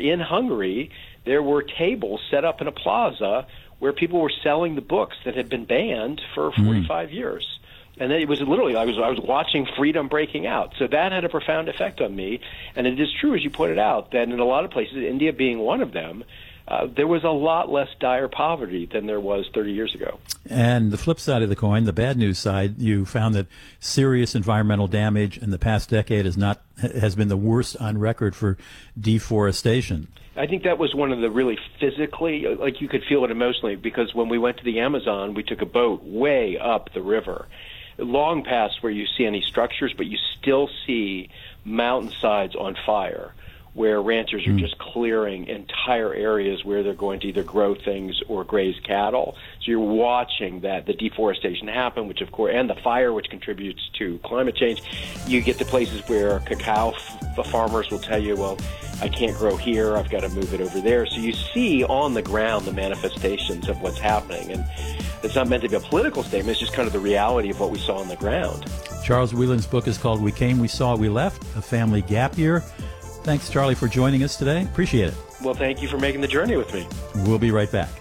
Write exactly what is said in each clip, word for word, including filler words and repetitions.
in Hungary, there were tables set up in a plaza where people were selling the books that had been banned for forty-five mm. years. And then it was literally, I was I was watching freedom breaking out. So that had a profound effect on me. And it is true, as you pointed out, that in a lot of places, India being one of them, uh, there was a lot less dire poverty than there was thirty years ago. And the flip side of the coin, the bad news side, you found that serious environmental damage in the past decade is not has been the worst on record for deforestation. I think that was one of the really physically, like you could feel it emotionally, because when we went to the Amazon, we took a boat way up the river, long past where you see any structures, but you still see mountainsides on fire where ranchers are mm. just clearing entire areas where they're going to either grow things or graze cattle. So you're watching that, the deforestation happen, which of course, and the fire, which contributes to climate change. You get to places where cacao f- farmers will tell you, well, I can't grow here, I've got to move it over there. So you see on the ground the manifestations of what's happening. And it's not meant to be a political statement, it's just kind of the reality of what we saw on the ground. Charles Wieland's book is called We Came, We Saw, We Left, A Family Gap Year. Thanks, Charlie, for joining us today. Appreciate it. Well, thank you for making the journey with me. We'll be right back.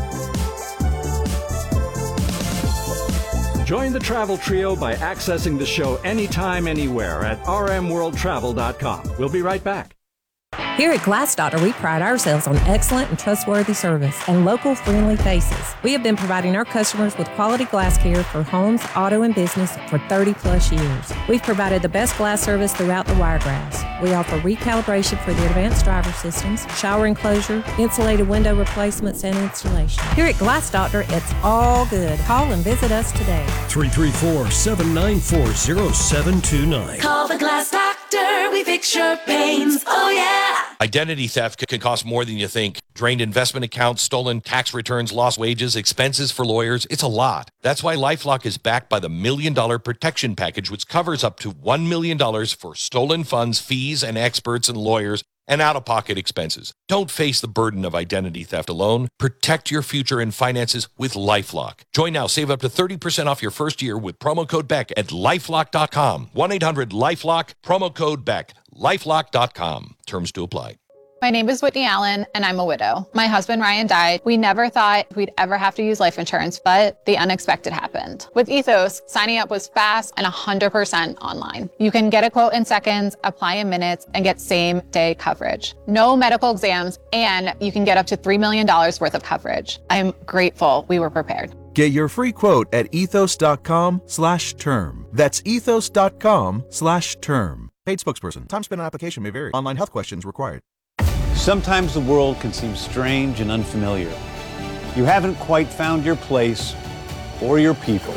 Join the Travel Trio by accessing the show anytime, anywhere at r m world travel dot com. We'll be right back. Here at Glassdoor, we pride ourselves on excellent and trustworthy service and local friendly faces. We have been providing our customers with quality glass care for homes, auto, and business for thirty plus years. We've provided the best glass service throughout the Wiregrass. We offer recalibration for the advanced driver systems, shower enclosure, insulated window replacements, and installation. Here at Glass Doctor, it's all good. Call and visit us today. three three four, seven nine four, zero seven two nine. Call the Glass Doctor. We fix your pains. Oh, yeah. Identity theft can cost more than you think. Drained investment accounts, stolen tax returns, lost wages, expenses for lawyers. It's a lot. That's why LifeLock is backed by the Million Dollar Protection Package, which covers up to one million dollars for stolen funds, fees, and experts and lawyers, and out-of-pocket expenses. Don't face the burden of identity theft alone. Protect your future and finances with LifeLock. Join now. Save up to thirty percent off your first year with promo code Beck at lifelock dot com. one eight hundred lifelock, promo code Beck. lifelock dot com. Terms to apply. My name is Whitney Allen, and I'm a widow. My husband, Ryan, died. We never thought we'd ever have to use life insurance, but the unexpected happened. With Ethos, signing up was fast and one hundred percent online. You can get a quote in seconds, apply in minutes, and get same-day coverage. No medical exams, and you can get up to three million dollars worth of coverage. I'm grateful we were prepared. Get your free quote at ethos.com slash term. That's ethos.com slash term. Paid spokesperson. Time spent on application may vary. Online health questions required. Sometimes the world can seem strange and unfamiliar. You haven't quite found your place or your people.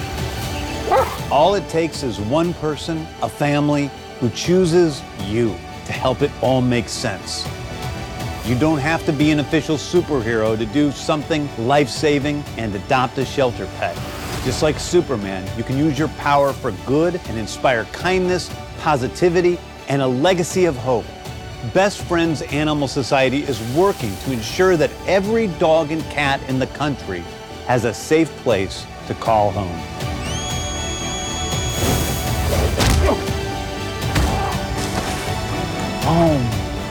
All it takes is one person, a family, who chooses you to help it all make sense. You don't have to be an official superhero to do something life-saving and adopt a shelter pet. Just like Superman, you can use your power for good and inspire kindness, positivity, and a legacy of hope. Best Friends Animal Society is working to ensure that every dog and cat in the country has a safe place to call home. Home.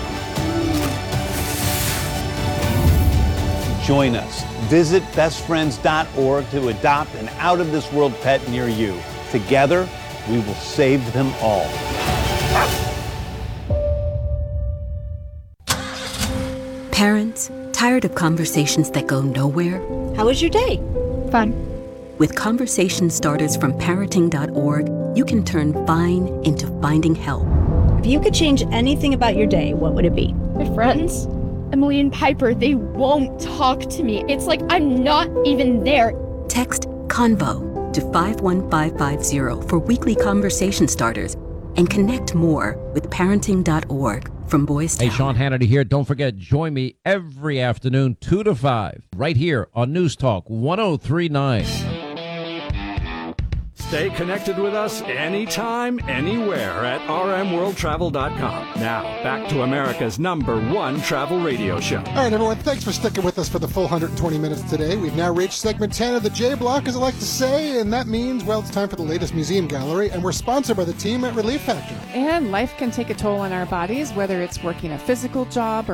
Join us. Visit best friends dot org to adopt an out-of-this-world pet near you. Together, we will save them all. Parents, tired of conversations that go nowhere? How was your day? Fun. With conversation starters from parenting dot org, you can turn fine into finding help. If you could change anything about your day, what would it be? My friends, Emily and Piper, they won't talk to me. It's like I'm not even there. Text CONVO to five one five five zero for weekly conversation starters and connect more with parenting dot org. From Boys Town. Hey, Sean Hannity here. Don't forget, join me every afternoon, two to five, right here on News Talk one oh three point nine. Stay connected with us anytime, anywhere at r m world travel dot com. Now, back to America's number one travel radio show. All right, everyone, thanks for sticking with us for the full one hundred twenty minutes today. We've now reached segment ten of the J Block, as I like to say, and that means, well, it's time for the latest museum gallery, and we're sponsored by the team at Relief Factor. And life can take a toll on our bodies, whether it's working a physical job or